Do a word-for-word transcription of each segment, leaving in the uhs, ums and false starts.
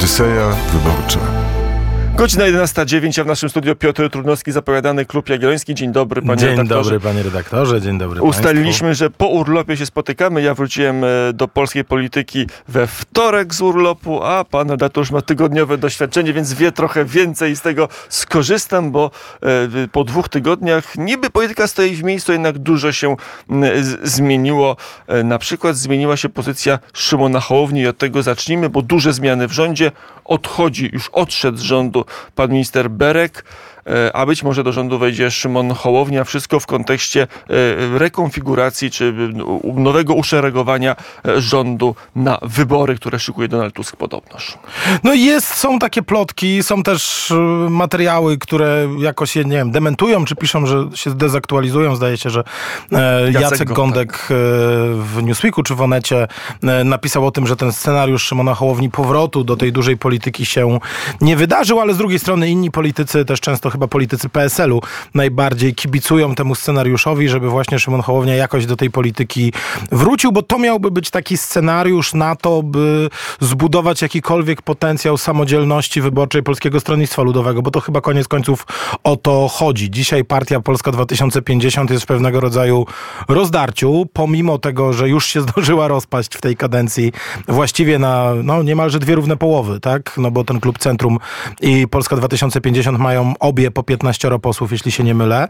Odyseja wyborcza. Godzina jedenasta dziewięć, a w naszym studiu Piotr Trudnowski, zapowiadany Klub Jagielloński. Dzień dobry, panie Dzień redaktorze. dobry, panie redaktorze, dzień dobry Ustaliliśmy, państwu. że po urlopie się spotykamy. Ja wróciłem do polskiej polityki we wtorek z urlopu, a pan redaktor już ma tygodniowe doświadczenie, więc wie trochę więcej, z tego skorzystam, bo po dwóch tygodniach niby polityka stoi w miejscu, jednak dużo się z- zmieniło. Na przykład zmieniła się pozycja Szymona Hołowni i od tego zacznijmy, bo duże zmiany w rządzie. Odchodzi, już odszedł z rządu pan minister Berek, a być może do rządu wejdzie Szymon Hołownia. Wszystko w kontekście rekonfiguracji czy nowego uszeregowania rządu na wybory, które szykuje Donald Tusk podobnoż. No jest, są takie plotki, są też materiały, które jakoś je, nie wiem, dementują, czy piszą, że się dezaktualizują. Zdaje się, że e, Jacek, Jacek Gądek e, w Newsweeku czy w Onecie e, napisał o tym, że ten scenariusz Szymona Hołowni powrotu do tej dużej polityki się nie wydarzył, ale z drugiej strony inni politycy, też często chyba politycy P S L u najbardziej kibicują temu scenariuszowi, żeby właśnie Szymon Hołownia jakoś do tej polityki wrócił, bo to miałby być taki scenariusz na to, by zbudować jakikolwiek potencjał samodzielności wyborczej Polskiego Stronnictwa Ludowego, bo to chyba koniec końców o to chodzi. Dzisiaj partia Polska dwa tysiące pięćdziesiąt jest w pewnego rodzaju rozdarciu, pomimo tego, że już się zdążyła rozpaść w tej kadencji właściwie na no, niemalże dwie równe połowy, tak? No bo ten klub Centrum i Polska dwa tysiące pięćdziesiąt mają obie po piętnaścioro posłów, jeśli się nie mylę.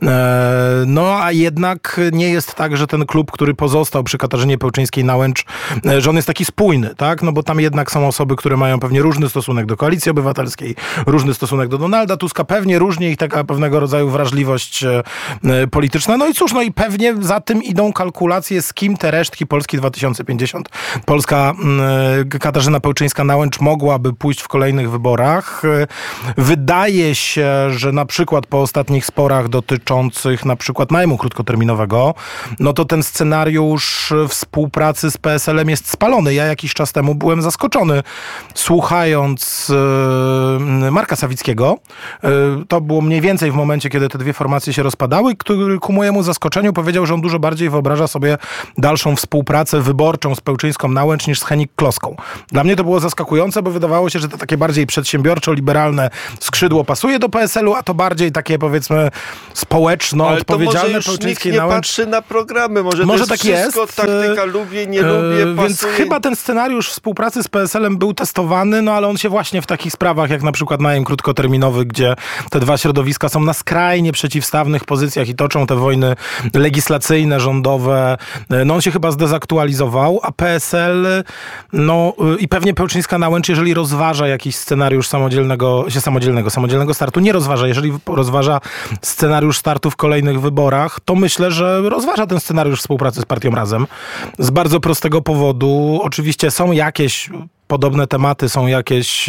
No a jednak nie jest tak, że ten klub, który pozostał przy Katarzynie Pełczyńskiej-Nałęcz, że on jest taki spójny, tak? No bo tam jednak są osoby, które mają pewnie różny stosunek do Koalicji Obywatelskiej, różny stosunek do Donalda Tuska, pewnie różnie ich taka pewnego rodzaju wrażliwość polityczna. No i cóż, no i pewnie za tym idą kalkulacje, z kim te resztki Polski dwa tysiące pięćdziesiąt, Polska Katarzyna Pełczyńska-Nałęcz mogłaby pójść w kolejnych wyborach. Wydaje się, że na przykład po ostatnich sporach dotyczących na przykład najmu krótkoterminowego, no to ten scenariusz współpracy z P S L em jest spalony. Ja jakiś czas temu byłem zaskoczony, słuchając yy, Marka Sawickiego. Yy, to było mniej więcej w momencie, kiedy te dwie formacje się rozpadały, który ku mojemu zaskoczeniu powiedział, że on dużo bardziej wyobraża sobie dalszą współpracę wyborczą z Pełczyńską-Nałęcz niż z Henik-Kloską. Dla mnie to było zaskakujące, bo wydawało się, że to takie bardziej przedsiębiorczo-liberalne skrzydło pasuje do P S L u, a to bardziej takie, powiedzmy, społeczno-odpowiedzialne. Ale to może już nikt nie patrzy na programy. Może, może to jest tak wszystko jest. taktyka, lubię, nie lubię, pasuje. Więc chyba ten scenariusz współpracy z P S L em był testowany, no ale on się właśnie w takich sprawach, jak na przykład najem krótkoterminowy, gdzie te dwa środowiska są na skrajnie przeciwstawnych pozycjach i toczą te wojny legislacyjne, rządowe, no on się chyba zdezaktualizował, a P S L, no i pewnie Pełczyńska-Nałęcz, jeżeli rozważa jakiś scenariusz samodzielnego, się samodzielnego, samodzielnego startu, nie rozważa. Jeżeli rozważa scenariusz startu w kolejnych wyborach, to myślę, że rozważa ten scenariusz współpracy z partią Razem. Z bardzo prostego powodu. Oczywiście są jakieś podobne tematy, są jakieś,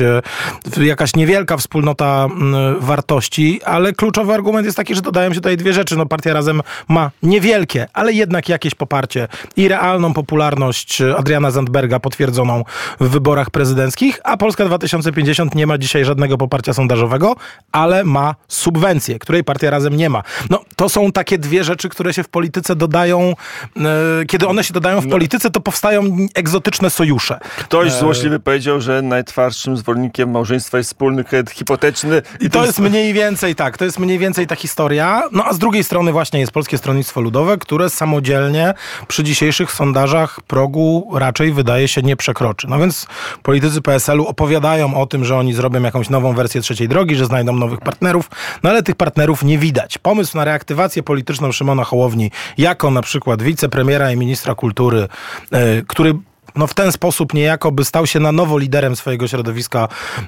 jakaś niewielka wspólnota wartości, ale kluczowy argument jest taki, że dodają się tutaj dwie rzeczy. No, partia Razem ma niewielkie, ale jednak jakieś poparcie i realną popularność Adriana Zandberga potwierdzoną w wyborach prezydenckich, a Polska dwa tysiące pięćdziesiąt nie ma dzisiaj żadnego poparcia sondażowego, ale ma subwencję, której partia Razem nie ma. No, to są takie dwie rzeczy, które się w polityce dodają. Kiedy one się dodają w polityce, to powstają egzotyczne sojusze. Ktoś złośliwy powiedział, że najtwardszym zwolennikiem małżeństwa jest wspólny kredyt hipoteczny. I to jest mniej więcej tak, to jest mniej więcej ta historia. No a z drugiej strony właśnie jest Polskie Stronnictwo Ludowe, które samodzielnie przy dzisiejszych sondażach progu raczej wydaje się nie przekroczy. No więc politycy P S L u opowiadają o tym, że oni zrobią jakąś nową wersję trzeciej drogi, że znajdą nowych partnerów, no ale tych partnerów nie widać. Pomysł na reaktywację polityczną Szymona Hołowni jako na przykład wicepremiera i ministra kultury, yy, który no w ten sposób niejako by stał się na nowo liderem swojego środowiska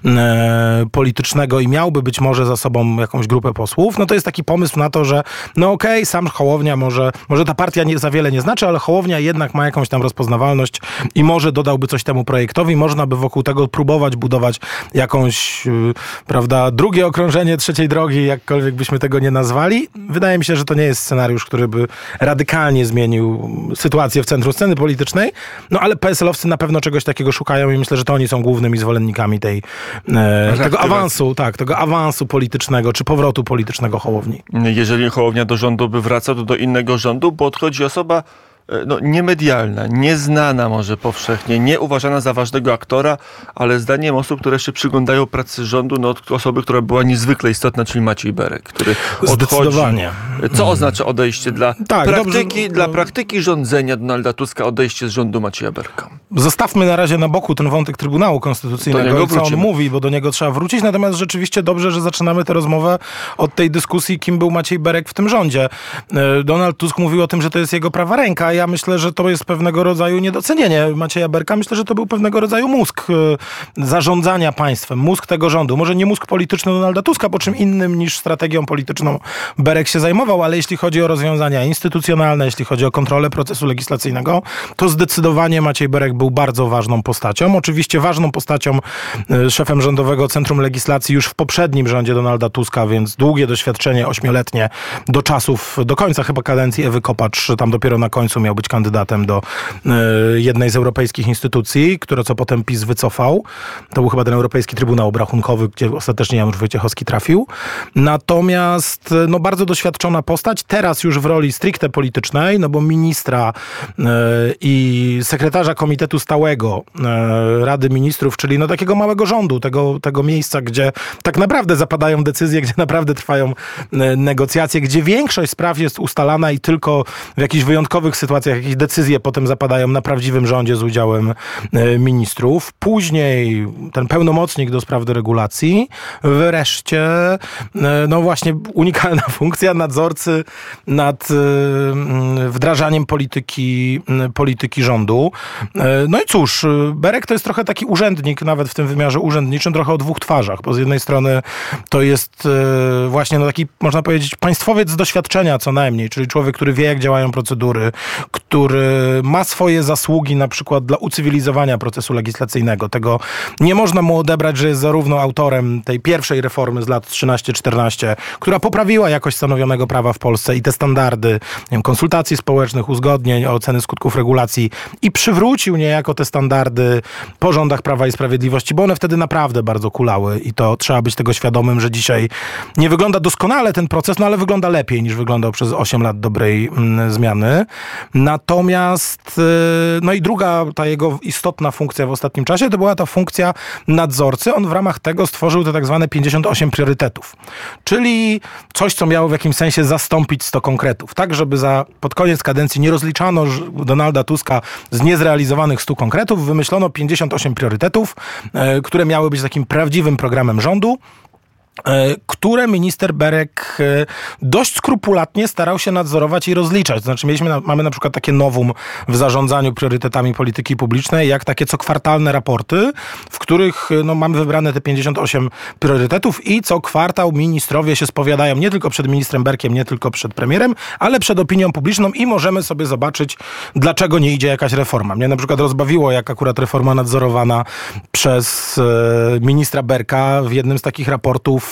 e, politycznego i miałby być może za sobą jakąś grupę posłów, no to jest taki pomysł na to, że no okej, okay, sam Hołownia może, może ta partia nie, za wiele nie znaczy, ale Hołownia jednak ma jakąś tam rozpoznawalność i może dodałby coś temu projektowi, można by wokół tego próbować budować jakąś, yy, prawda, drugie okrążenie trzeciej drogi, jakkolwiek byśmy tego nie nazwali. Wydaje mi się, że to nie jest scenariusz, który by radykalnie zmienił sytuację w centrum sceny politycznej, no ale P S L-owcy na pewno czegoś takiego szukają i myślę, że to oni są głównymi zwolennikami tej, e, tego awansu, tak, tego awansu politycznego, czy powrotu politycznego Hołowni. Jeżeli Hołownia do rządu by wracał, to do innego rządu, bo odchodzi osoba no, niemedialna, nieznana może powszechnie, nie uważana za ważnego aktora, ale zdaniem osób, które się przyglądają pracy rządu, no, osoby, która była niezwykle istotna, czyli Maciej Berek, który Zdecydowanie. Odchodzi. Co oznacza odejście dla, tak, praktyki, dobrze, dla no... praktyki rządzenia Donalda Tuska, odejście z rządu Macieja Berka? Zostawmy na razie na boku ten wątek Trybunału Konstytucyjnego i co on mówi, bo do niego trzeba wrócić. Natomiast rzeczywiście dobrze, że zaczynamy tę rozmowę od tej dyskusji, kim był Maciej Berek w tym rządzie. Donald Tusk mówił o tym, że to jest jego prawa ręka. Ja myślę, że to jest pewnego rodzaju niedocenienie Macieja Berka. Myślę, że to był pewnego rodzaju mózg zarządzania państwem, mózg tego rządu. Może nie mózg polityczny Donalda Tuska, bo czym innym niż strategią polityczną Berek się zajmował, ale jeśli chodzi o rozwiązania instytucjonalne, jeśli chodzi o kontrolę procesu legislacyjnego, to zdecydowanie Maciej Berek był bardzo ważną postacią. Oczywiście ważną postacią, szefem Rządowego Centrum Legislacji już w poprzednim rządzie Donalda Tuska, więc długie doświadczenie, ośmioletnie, do czasów, do końca chyba kadencji Ewy Kopacz, tam dopiero na końcu miał być kandydatem do y, jednej z europejskich instytucji, które co potem PiS wycofał. To był chyba ten Europejski Trybunał Obrachunkowy, gdzie ostatecznie Janusz Wojciechowski trafił. Natomiast no, bardzo doświadczona postać, teraz już w roli stricte politycznej, no bo ministra y, i sekretarza Komitetu Stałego y, Rady Ministrów, czyli no takiego małego rządu, tego, tego miejsca, gdzie tak naprawdę zapadają decyzje, gdzie naprawdę trwają y, negocjacje, gdzie większość spraw jest ustalana i tylko w jakichś wyjątkowych sytuacjach jakieś decyzje potem zapadają na prawdziwym rządzie z udziałem y, ministrów. Później ten pełnomocnik do spraw deregulacji. Wreszcie y, no właśnie unikalna funkcja nadzorcy nad y, wdrażaniem polityki, y, polityki rządu. Y, no i cóż, Berek to jest trochę taki urzędnik, nawet w tym wymiarze urzędniczym, trochę o dwóch twarzach, bo z jednej strony to jest y, właśnie no taki, można powiedzieć, państwowiec z doświadczenia co najmniej, czyli człowiek, który wie, jak działają procedury, który ma swoje zasługi na przykład dla ucywilizowania procesu legislacyjnego. Tego nie można mu odebrać, że jest zarówno autorem tej pierwszej reformy z lat trzynaście czternaście, która poprawiła jakość stanowionego prawa w Polsce i te standardy, nie wiem, konsultacji społecznych, uzgodnień, oceny skutków regulacji i przywrócił niejako te standardy po rządach Prawa i Sprawiedliwości, bo one wtedy naprawdę bardzo kulały i to trzeba być tego świadomym, że dzisiaj nie wygląda doskonale ten proces, no ale wygląda lepiej niż wyglądał przez osiem lat dobrej mm, zmiany. Natomiast, no i druga ta jego istotna funkcja w ostatnim czasie to była ta funkcja nadzorcy. On w ramach tego stworzył te tak zwane pięćdziesiąt osiem priorytetów, czyli coś, co miało w jakimś sensie zastąpić sto konkretów, tak żeby za, pod koniec kadencji nie rozliczano Donalda Tuska z niezrealizowanych stu konkretów, wymyślono pięćdziesiąt osiem priorytetów, e, które miały być takim prawdziwym programem rządu, które minister Berek dość skrupulatnie starał się nadzorować i rozliczać. To znaczy mieliśmy na, mamy na przykład takie novum w zarządzaniu priorytetami polityki publicznej, jak takie co kwartalne raporty, w których no, mamy wybrane te pięćdziesiąt osiem priorytetów i co kwartał ministrowie się spowiadają nie tylko przed ministrem Berkiem, nie tylko przed premierem, ale przed opinią publiczną i możemy sobie zobaczyć, dlaczego nie idzie jakaś reforma. Mnie na przykład rozbawiło, jak akurat reforma nadzorowana przez e, ministra Berka w jednym z takich raportów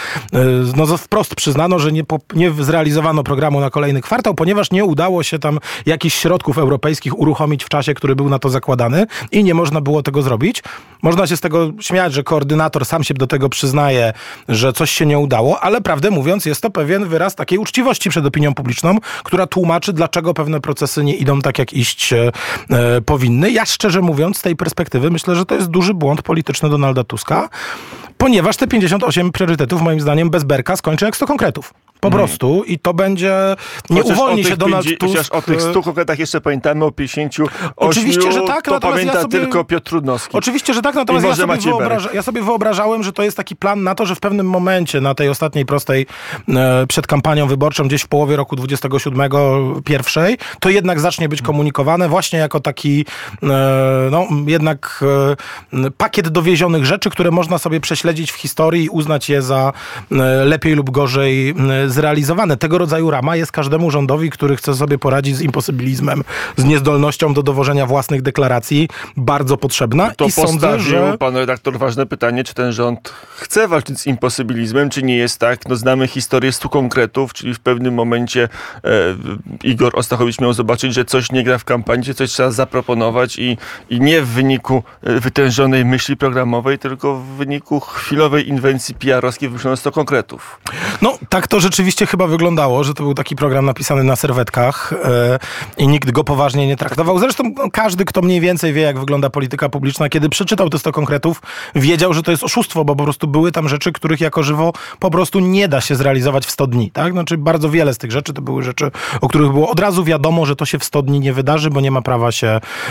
no wprost przyznano, że nie, po, nie zrealizowano programu na kolejny kwartał, ponieważ nie udało się tam jakichś środków europejskich uruchomić w czasie, który był na to zakładany i nie można było tego zrobić. Można się z tego śmiać, że koordynator sam się do tego przyznaje, że coś się nie udało, ale prawdę mówiąc jest to pewien wyraz takiej uczciwości przed opinią publiczną, która tłumaczy, dlaczego pewne procesy nie idą tak, jak iść e, powinny. Ja szczerze mówiąc z tej perspektywy myślę, że to jest duży błąd polityczny Donalda Tuska, ponieważ te pięćdziesiąt osiem priorytetów moim zdaniem bez Berka skończy jak sto konkretów. Po hmm. prostu i to będzie... Nie chociaż uwolni się Donald Tusk... Chociaż o tych stu konkretach jeszcze pamiętamy, o pięćdziesięciu ośmiu, oczywiście, że tak, to pamięta ja sobie, tylko Piotr Trudnowski. Oczywiście, że tak, natomiast ja sobie, wyobraża, ja sobie wyobrażałem, że to jest taki plan na to, że w pewnym momencie, na tej ostatniej prostej e, przed kampanią wyborczą, gdzieś w połowie roku dwudziestego siódmego, pierwszej, to jednak zacznie być komunikowane właśnie jako taki e, no jednak e, pakiet dowiezionych rzeczy, które można sobie prześledzić w historii i uznać je za e, lepiej lub gorzej e, zrealizowane. Tego rodzaju rama jest każdemu rządowi, który chce sobie poradzić z imposybilizmem, z niezdolnością do dowożenia własnych deklaracji, bardzo potrzebna. To I sądzę, że... pan redaktor ważne pytanie, czy ten rząd chce walczyć z imposybilizmem, czy nie jest tak? No znamy historię stu konkretów, czyli w pewnym momencie e, Igor Ostachowicz miał zobaczyć, że coś nie gra w kampanii, że coś trzeba zaproponować i, i nie w wyniku wytężonej myśli programowej, tylko w wyniku chwilowej inwencji P R owskiej wymyślono sto konkretów. No, tak to rzeczywiście rzeczywiście chyba wyglądało, że to był taki program napisany na serwetkach e, i nikt go poważnie nie traktował. Zresztą no, każdy, kto mniej więcej wie, jak wygląda polityka publiczna, kiedy przeczytał te sto konkretów, wiedział, że to jest oszustwo, bo po prostu były tam rzeczy, których jako żywo po prostu nie da się zrealizować w sto dni. Tak? Znaczy bardzo wiele z tych rzeczy to były rzeczy, o których było od razu wiadomo, że to się w sto dni nie wydarzy, bo nie ma prawa się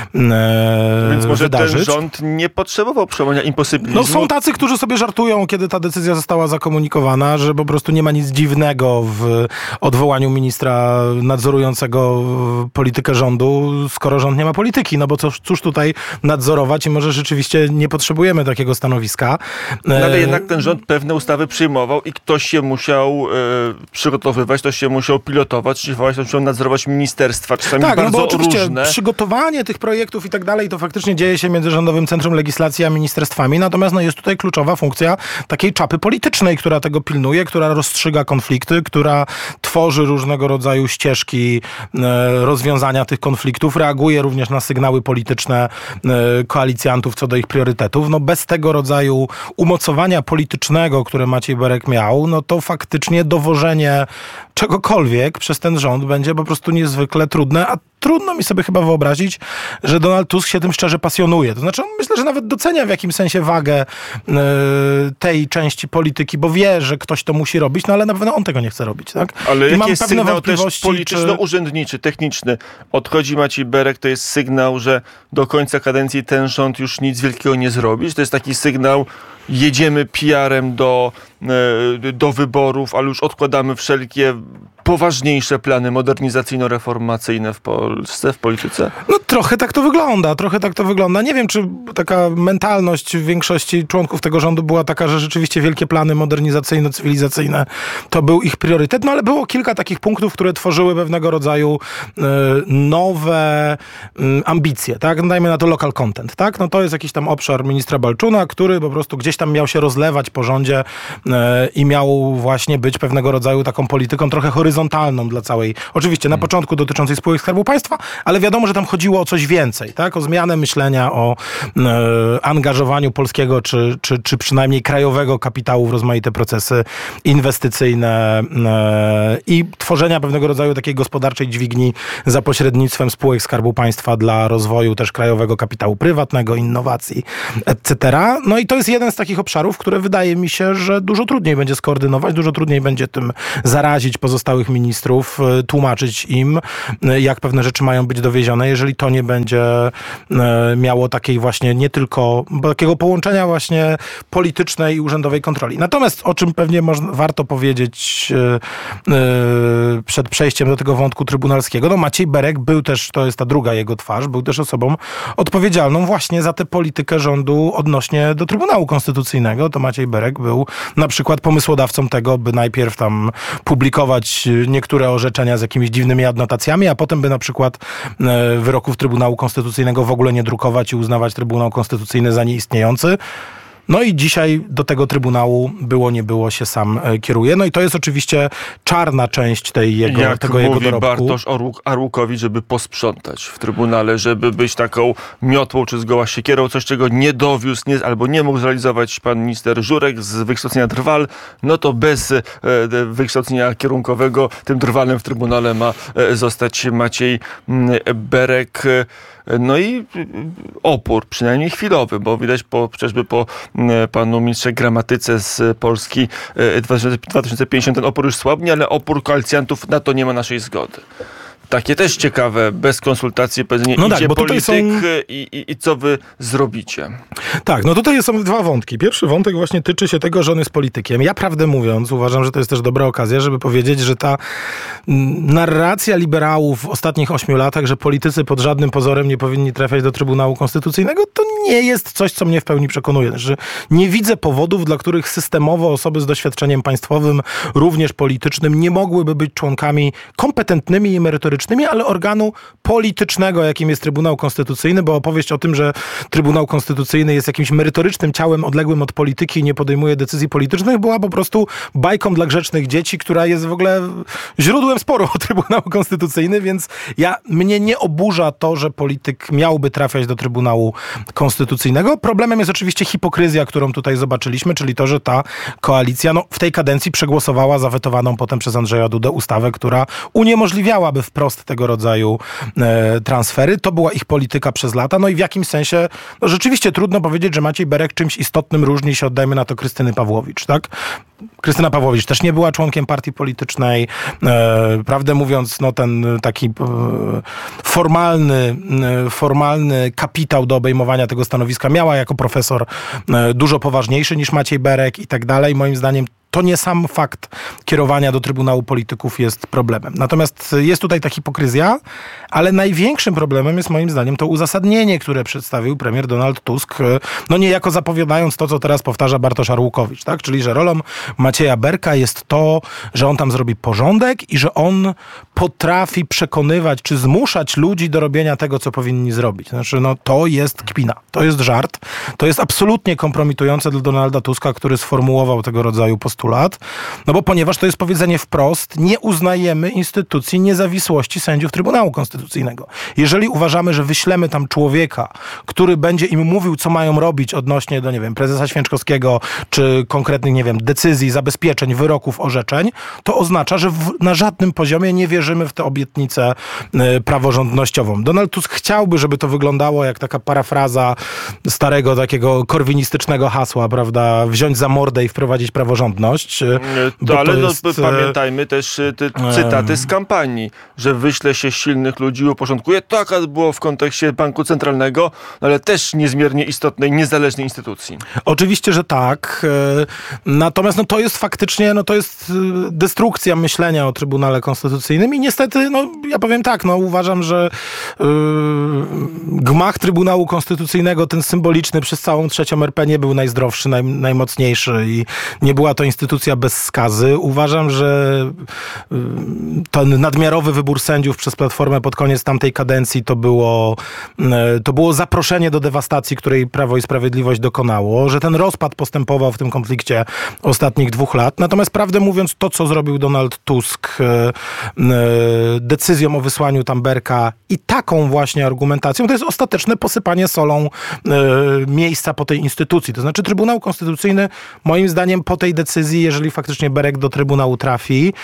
e, Więc może wydarzyć. ten rząd nie potrzebował przełamania imposybilizmu. No są tacy, którzy sobie żartują, kiedy ta decyzja została zakomunikowana, że po prostu nie ma nic dziwnego w odwołaniu ministra nadzorującego politykę rządu, skoro rząd nie ma polityki. No bo cóż, cóż tutaj nadzorować i może rzeczywiście nie potrzebujemy takiego stanowiska. No ale jednak ten rząd pewne ustawy przyjmował i ktoś się musiał e, przygotowywać, ktoś się musiał pilotować, czy ktoś musiał nadzorować ministerstwa, czasami tak, bardzo no bo oczywiście różne. Przygotowanie tych projektów i tak dalej, to faktycznie dzieje się między Rządowym Centrum Legislacji a ministerstwami, natomiast no, jest tutaj kluczowa funkcja takiej czapy politycznej, która tego pilnuje, która rozstrzyga konflikty, która tworzy różnego rodzaju ścieżki e, rozwiązania tych konfliktów, reaguje również na sygnały polityczne e, koalicjantów co do ich priorytetów. No bez tego rodzaju umocowania politycznego, które Maciej Berek miał, no to faktycznie dowożenie czegokolwiek przez ten rząd będzie po prostu niezwykle trudne, a trudno mi sobie chyba wyobrazić, że Donald Tusk się tym szczerze pasjonuje. To znaczy on myślę, że nawet docenia w jakimś sensie wagę yy, tej części polityki, bo wie, że ktoś to musi robić, no ale na pewno on tego nie chce robić. Tak? Ale I jaki mam jest pewne sygnał też wątpliwości, polityczno-urzędniczy, techniczny? Odchodzi Maciej Berek, to jest sygnał, że do końca kadencji ten rząd już nic wielkiego nie zrobi? To jest taki sygnał, jedziemy P R-em do, yy, do wyborów, ale już odkładamy wszelkie poważniejsze plany modernizacyjno-reformacyjne w Polsce, w polityce? No trochę tak to wygląda, trochę tak to wygląda. Nie wiem, czy taka mentalność większości członków tego rządu była taka, że rzeczywiście wielkie plany modernizacyjno-cywilizacyjne to był ich priorytet, no ale było kilka takich punktów, które tworzyły pewnego rodzaju y, nowe y, ambicje, tak? Dajmy na to local content, tak? No to jest jakiś tam obszar ministra Balczuna, który po prostu gdzieś tam miał się rozlewać po rządzie y, i miał właśnie być pewnego rodzaju taką polityką trochę horyzontalną dla całej, oczywiście na początku dotyczącej spółek Skarbu Państwa, ale wiadomo, że tam chodziło o coś więcej, tak? O zmianę myślenia, o e, angażowaniu polskiego, czy, czy, czy przynajmniej krajowego kapitału w rozmaite procesy inwestycyjne e, i tworzenia pewnego rodzaju takiej gospodarczej dźwigni za pośrednictwem spółek Skarbu Państwa dla rozwoju też krajowego kapitału prywatnego, innowacji, et cetera. No i to jest jeden z takich obszarów, które wydaje mi się, że dużo trudniej będzie skoordynować, dużo trudniej będzie tym zarazić pozostałych ministrów, tłumaczyć im, jak pewne rzeczy mają być dowiezione, jeżeli to nie będzie miało takiej właśnie nie tylko, takiego połączenia właśnie politycznej i urzędowej kontroli. Natomiast o czym pewnie można, warto powiedzieć yy, yy, przed przejściem do tego wątku trybunalskiego, no Maciej Berek był też, to jest ta druga jego twarz, był też osobą odpowiedzialną właśnie za tę politykę rządu odnośnie do Trybunału Konstytucyjnego. To Maciej Berek był na przykład pomysłodawcą tego, by najpierw tam publikować niektóre orzeczenia z jakimiś dziwnymi adnotacjami, a potem by na przykład wyroków Trybunału Konstytucyjnego w ogóle nie drukować i uznawać Trybunał Konstytucyjny za nieistniejący. No i dzisiaj do tego Trybunału było, nie było się sam kieruje. No i to jest oczywiście czarna część tej jego, Jak tego jego dorobku. Jak mówi Bartosz Arłukowicz, żeby posprzątać w Trybunale, żeby być taką miotłą czy zgoła siekierą, coś czego nie dowiózł nie, albo nie mógł zrealizować pan minister Żurek z wykształcenia Drwal, no to bez e, wykształcenia kierunkowego tym Drwalem w Trybunale ma e, zostać Maciej m, Berek. No i opór, przynajmniej chwilowy, bo widać po, chociażby po panu ministrze Gramatyce z Polski dwa tysiące pięćdziesiąt ten opór już słabnie, ale opór koalicjantów na to nie ma naszej zgody. Takie też ciekawe, bez konsultacji, powiedzenie, no idzie tak, bo polityk są... i, i, i co wy zrobicie. Tak, no tutaj są dwa wątki. Pierwszy wątek właśnie tyczy się tego, że on jest politykiem. Ja prawdę mówiąc uważam, że to jest też dobra okazja, żeby powiedzieć, że ta narracja liberałów w ostatnich ośmiu latach, że politycy pod żadnym pozorem nie powinni trafiać do Trybunału Konstytucyjnego, to nie jest coś, co mnie w pełni przekonuje. Że nie widzę powodów, dla których systemowo osoby z doświadczeniem państwowym, również politycznym, nie mogłyby być członkami kompetentnymi i merytorycznymi merytorycznymi, ale organu politycznego, jakim jest Trybunał Konstytucyjny, bo opowieść o tym, że Trybunał Konstytucyjny jest jakimś merytorycznym ciałem odległym od polityki i nie podejmuje decyzji politycznych, była po prostu bajką dla grzecznych dzieci, która jest w ogóle źródłem sporu o Trybunał Konstytucyjny, więc ja, mnie nie oburza to, że polityk miałby trafiać do Trybunału Konstytucyjnego. Problemem jest oczywiście hipokryzja, którą tutaj zobaczyliśmy, czyli to, że ta koalicja no, w tej kadencji przegłosowała zawetowaną potem przez Andrzeja Dudę ustawę, która uniemożliwiałaby wprost tego rodzaju e, transfery. To była ich polityka przez lata. No i w jakimś sensie no, rzeczywiście trudno powiedzieć, że Maciej Berek czymś istotnym różni się, oddajmy na to, Krystyny Pawłowicz, tak? Krystyna Pawłowicz też nie była członkiem partii politycznej. E, prawdę mówiąc, no ten taki e, formalny, e, formalny kapitał do obejmowania tego stanowiska miała jako profesor e, dużo poważniejszy niż Maciej Berek i tak dalej. Moim zdaniem to nie sam fakt kierowania do Trybunału polityków jest problemem. Natomiast jest tutaj ta hipokryzja, ale największym problemem jest moim zdaniem to uzasadnienie, które przedstawił premier Donald Tusk, no niejako zapowiadając to, co teraz powtarza Bartosz Arłukowicz, tak? Czyli że rolą Macieja Berka jest to, że on tam zrobi porządek i że on potrafi przekonywać czy zmuszać ludzi do robienia tego, co powinni zrobić. Znaczy, no to jest kpina, to jest żart, to jest absolutnie kompromitujące dla Donalda Tuska, który sformułował tego rodzaju postulat. Lat, no bo ponieważ to jest powiedzenie wprost, nie uznajemy instytucji niezawisłości sędziów Trybunału Konstytucyjnego. Jeżeli uważamy, że wyślemy tam człowieka, który będzie im mówił, co mają robić odnośnie do, nie wiem, prezesa Święczkowskiego, czy konkretnych, nie wiem, decyzji, zabezpieczeń, wyroków, orzeczeń, to oznacza, że w, na żadnym poziomie nie wierzymy w tę obietnicę y, praworządnościową. Donald Tusk chciałby, żeby to wyglądało jak taka parafraza starego, takiego korwinistycznego hasła, prawda, wziąć za mordę i wprowadzić praworządność. To, ale to jest, no, pamiętajmy też te cytaty z kampanii, że wyśle się silnych ludzi i uporządkuje. Tak było w kontekście Banku Centralnego, ale też niezmiernie istotnej, niezależnej instytucji. Oczywiście, że tak. Natomiast no, to jest faktycznie, no, to jest destrukcja myślenia o Trybunale Konstytucyjnym i niestety, no, ja powiem tak, no, uważam, że yy, gmach Trybunału Konstytucyjnego, ten symboliczny przez całą trzecią er pe nie był najzdrowszy, naj, najmocniejszy i nie była to instytucja bez skazy. Uważam, że ten nadmiarowy wybór sędziów przez Platformę pod koniec tamtej kadencji to było, to było zaproszenie do dewastacji, której Prawo i Sprawiedliwość dokonało, że ten rozpad postępował w tym konflikcie ostatnich dwóch lat. Natomiast prawdę mówiąc, to co zrobił Donald Tusk decyzją o wysłaniu tam Berka i taką właśnie argumentacją, to jest ostateczne posypanie solą miejsca po tej instytucji. To znaczy Trybunał Konstytucyjny moim zdaniem po tej decyzji, jeżeli faktycznie Berek do Trybunału trafi,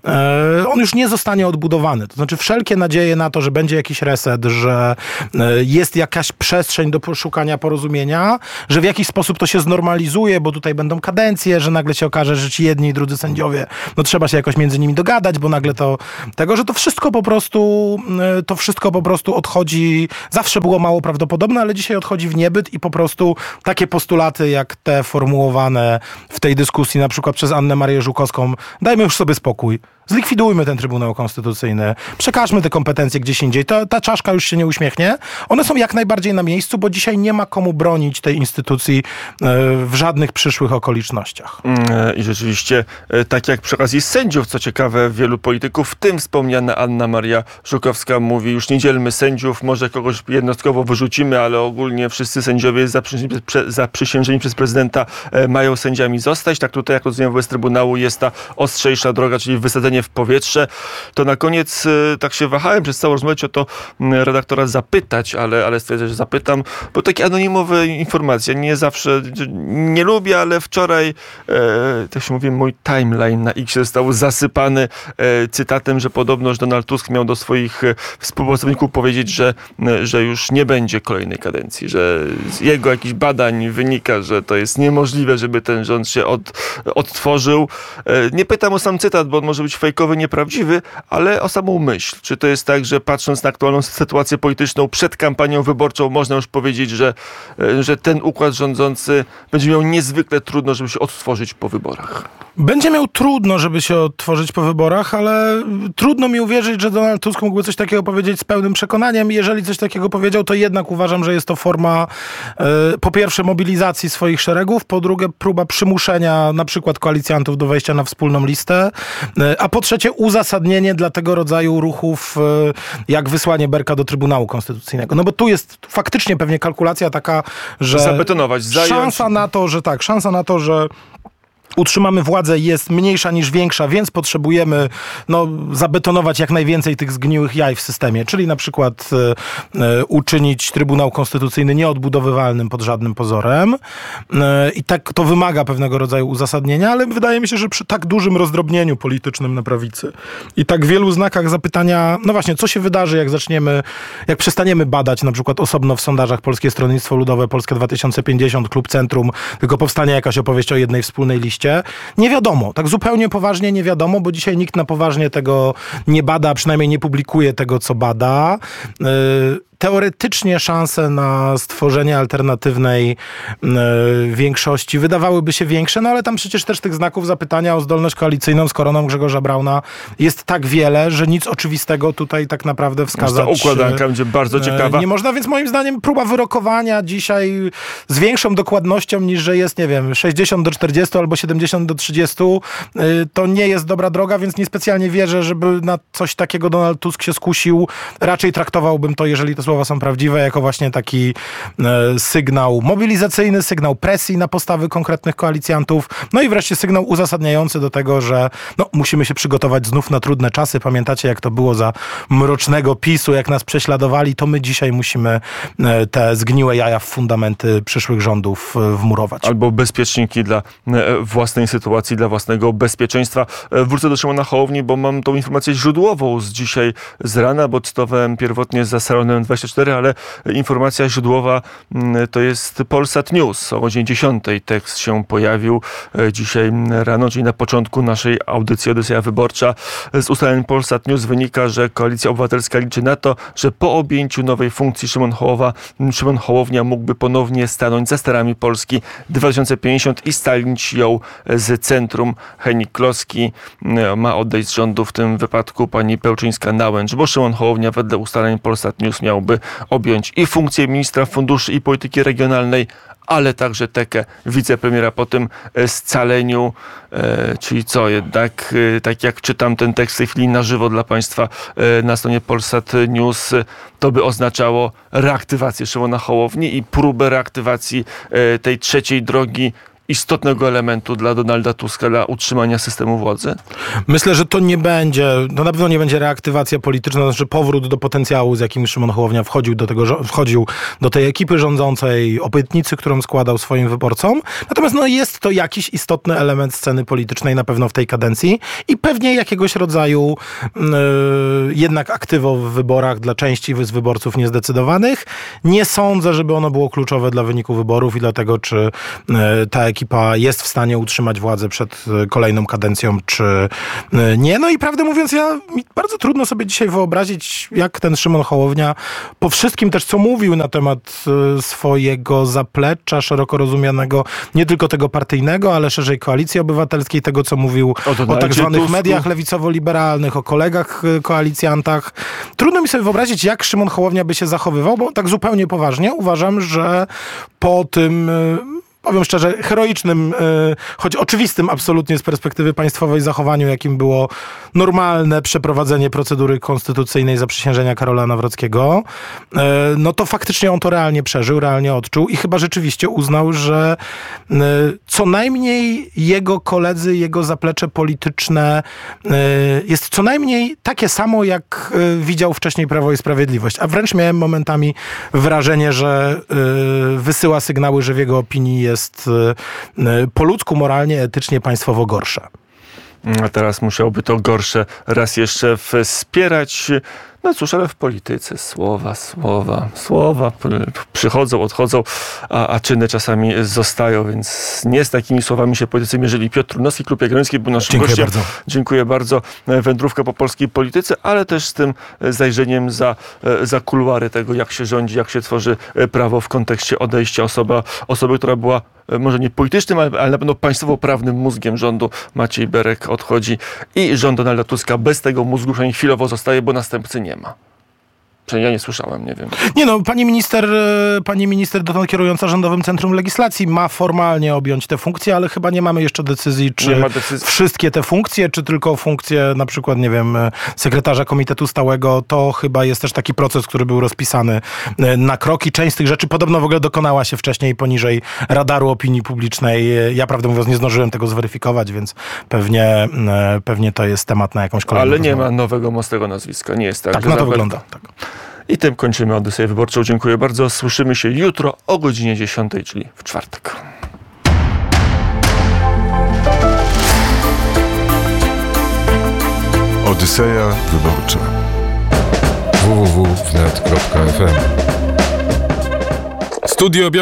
on już nie zostanie odbudowany. To znaczy wszelkie nadzieje na to, że będzie jakiś reset, że jest jakaś przestrzeń do poszukania porozumienia, że w jakiś sposób to się znormalizuje, bo tutaj będą kadencje, że nagle się okaże, że ci jedni i drudzy sędziowie, no trzeba się jakoś między nimi dogadać, bo nagle to tego, że to wszystko po prostu to wszystko po prostu odchodzi, zawsze było mało prawdopodobne, ale dzisiaj odchodzi w niebyt i po prostu takie postulaty jak te formułowane w tej dyskusji na przykład przez Annę Marię Żukowską, dajmy już sobie spokój. Zlikwidujmy ten Trybunał Konstytucyjny, przekażmy te kompetencje gdzieś indziej. Ta, ta czaszka już się nie uśmiechnie. One są jak najbardziej na miejscu, bo dzisiaj nie ma komu bronić tej instytucji w żadnych przyszłych okolicznościach. I rzeczywiście, tak jak przy okazji sędziów, co ciekawe, wielu polityków, w tym wspomniana Anna Maria Żukowska mówi, już nie dzielmy sędziów, może kogoś jednostkowo wyrzucimy, ale ogólnie wszyscy sędziowie zaprzysiężeni, zaprzysiężeni przez prezydenta mają sędziami zostać. Tak tutaj, jak rozumiem, wobec Trybunału jest ta ostrzejsza droga, czyli wysadzenie w powietrze. To na koniec tak się wahałem przez całą rozmowę o to redaktora zapytać, ale, ale stwierdzę, że zapytam, bo takie anonimowe informacje nie zawsze, nie lubię, ale wczoraj, e, tak się mówi, mój timeline na X został zasypany e, cytatem, że podobno że Donald Tusk miał do swoich współpracowników powiedzieć, że, że już nie będzie kolejnej kadencji, że z jego jakichś badań wynika, że to jest niemożliwe, żeby ten rząd się od, odtworzył. E, nie pytam o sam cytat, bo on może być fejkowy, nieprawdziwy, ale o samą myśl. Czy to jest tak, że patrząc na aktualną sytuację polityczną przed kampanią wyborczą, można już powiedzieć, że, że ten układ rządzący będzie miał niezwykle trudno, żeby się odtworzyć po wyborach? Będzie miał trudno, żeby się odtworzyć po wyborach, ale trudno mi uwierzyć, że Donald Tusk mógłby coś takiego powiedzieć z pełnym przekonaniem. Jeżeli coś takiego powiedział, to jednak uważam, że jest to forma e, po pierwsze mobilizacji swoich szeregów, po drugie próba przymuszenia na przykład przykład koalicjantów do wejścia na wspólną listę, a po trzecie uzasadnienie dla tego rodzaju ruchów jak wysłanie Berka do Trybunału Konstytucyjnego. No bo tu jest faktycznie pewnie kalkulacja taka, że zabetonować, zająć. Szansa na to, że tak, szansa na to, że utrzymamy władzę jest mniejsza niż większa, więc potrzebujemy no, zabetonować jak najwięcej tych zgniłych jaj w systemie, czyli na przykład e, e, uczynić Trybunał Konstytucyjny nieodbudowywalnym pod żadnym pozorem. E, I tak to wymaga pewnego rodzaju uzasadnienia, ale wydaje mi się, że przy tak dużym rozdrobnieniu politycznym na prawicy i tak wielu znakach zapytania, no właśnie, co się wydarzy, jak zaczniemy, jak przestaniemy badać na przykład osobno w sondażach Polskie Stronnictwo Ludowe, Polska dwa tysiące pięćdziesiąt, Klub Centrum, tylko powstanie jakaś opowieść o jednej wspólnej liście. Nie wiadomo, tak zupełnie poważnie nie wiadomo, bo dzisiaj nikt na poważnie tego nie bada, a przynajmniej nie publikuje tego, co bada. Yy, Teoretycznie szanse na stworzenie alternatywnej y, większości wydawałyby się większe, no ale tam przecież też tych znaków zapytania o zdolność koalicyjną z koroną Grzegorza Brauna jest tak wiele, że nic oczywistego tutaj tak naprawdę wskazać. Ta układanka będzie bardzo ciekawa. Y, nie można, więc moim zdaniem próba wyrokowania dzisiaj z większą dokładnością niż, że jest, nie wiem, sześćdziesiąt do czterdziestu albo siedemdziesiąt do trzydziestu, y, to nie jest dobra droga, więc niespecjalnie wierzę, żeby na coś takiego Donald Tusk się skusił. Raczej traktowałbym to, jeżeli to słowa są prawdziwe, jako właśnie taki e, sygnał mobilizacyjny, sygnał presji na postawy konkretnych koalicjantów, no i wreszcie sygnał uzasadniający do tego, że no, musimy się przygotować znów na trudne czasy. Pamiętacie, jak to było za mrocznego PiSu, jak nas prześladowali, to my dzisiaj musimy e, te zgniłe jaja w fundamenty przyszłych rządów e, wmurować. Albo bezpieczniki dla e, własnej sytuacji, dla własnego bezpieczeństwa. E, wrócę do Szymona Hołowni, bo mam tą informację źródłową z dzisiaj z rana, bo cytowałem pierwotnie za Salonem dwadzieścia cztery, ale informacja źródłowa to jest Polsat News. O godzinie dziesiątej tekst się pojawił dzisiaj rano, czyli na początku naszej audycji Odyseja Wyborcza. Z ustaleń Polsat News wynika, że Koalicja Obywatelska liczy na to, że po objęciu nowej funkcji Szymon Hołowa, Szymon Hołownia mógłby ponownie stanąć za sterami Polski dwa tysiące pięćdziesiąt i scalić ją z centrum. Henik Kloski ma odejść z rządu, w tym wypadku pani Pełczyńska-Nałęcz, bo Szymon Hołownia wedle ustaleń Polsat News miałby objąć i funkcję ministra funduszy i polityki regionalnej, ale także tekę wicepremiera po tym scaleniu, e, czyli co jednak, e, tak jak czytam ten tekst w tej chwili na żywo dla Państwa e, na stronie Polsat News, to by oznaczało reaktywację Szymona Hołowni i próbę reaktywacji e, tej trzeciej drogi, istotnego elementu dla Donalda Tuska, dla utrzymania systemu władzy? Myślę, że to nie będzie, to na pewno nie będzie reaktywacja polityczna, to znaczy powrót do potencjału, z jakim Szymon Hołownia wchodził do tego, wchodził do tej ekipy rządzącej, obietnicy, którą składał swoim wyborcom. Natomiast no, jest to jakiś istotny element sceny politycznej na pewno w tej kadencji i pewnie jakiegoś rodzaju yy, jednak aktywo w wyborach dla części z wyborców niezdecydowanych. Nie sądzę, żeby ono było kluczowe dla wyniku wyborów i dlatego, czy yy, ta ekipa jest w stanie utrzymać władzę przed kolejną kadencją, czy nie. No i prawdę mówiąc, ja mi bardzo trudno sobie dzisiaj wyobrazić, jak ten Szymon Hołownia po wszystkim też, co mówił na temat swojego zaplecza szeroko rozumianego, nie tylko tego partyjnego, ale szerzej Koalicji Obywatelskiej, tego, co mówił o, o tak zwanych Tusku. Mediach lewicowo-liberalnych, o kolegach koalicjantach. Trudno mi sobie wyobrazić, jak Szymon Hołownia by się zachowywał, bo tak zupełnie poważnie uważam, że po tym, powiem szczerze, heroicznym, choć oczywistym absolutnie z perspektywy państwowej zachowaniu, jakim było normalne przeprowadzenie procedury konstytucyjnej zaprzysiężenia Karola Nawrockiego, no to faktycznie on to realnie przeżył, realnie odczuł i chyba rzeczywiście uznał, że co najmniej jego koledzy, jego zaplecze polityczne jest co najmniej takie samo, jak widział wcześniej Prawo i Sprawiedliwość. A wręcz miałem momentami wrażenie, że wysyła sygnały, że w jego opinii jest jest po ludzku, moralnie, etycznie, państwowo gorsze. A teraz musiałby to gorsze raz jeszcze wspierać. No cóż, ale w polityce słowa, słowa, słowa przychodzą, odchodzą, a, a czyny czasami zostają, więc nie z takimi słowami się politycy mierzyli. Piotr Trudnowski, Klub Jagielloński był naszym Dziękuję gościem. Bardzo. Dziękuję bardzo. Wędrówka po polskiej polityce, ale też z tym zajrzeniem za, za kuluary tego, jak się rządzi, jak się tworzy prawo w kontekście odejścia osoba, osoby, która była może nie politycznym, ale, ale na pewno państwowo-prawnym mózgiem rządu. Maciej Berek odchodzi i rząd Donalda Tuska bez tego mózgu przynajmniej chwilowo zostaje, bo następcy nie ma. Ja nie słyszałem, nie wiem. Nie no, pani minister, pani minister dotąd kierująca Rządowym Centrum Legislacji ma formalnie objąć te funkcje, ale chyba nie mamy jeszcze decyzji, czy decyzji. wszystkie te funkcje, czy tylko funkcje na przykład, nie wiem, sekretarza Komitetu Stałego. To chyba jest też taki proces, który był rozpisany na kroki. Część z tych rzeczy podobno w ogóle dokonała się wcześniej poniżej radaru opinii publicznej. Ja prawdę mówiąc nie zdążyłem tego zweryfikować, więc pewnie, pewnie to jest temat na jakąś kolejną Ale nie rozmowę. ma nowego mocnego nazwiska, nie jest tak. Tak na to wygląda, tak. I tym kończymy Odyseję Wyborczą. Dziękuję bardzo. Słyszymy się jutro o godzinie dziesiątej, czyli w czwartek. Odyseja Wyborcza. w w w kropka net kropka f m Studio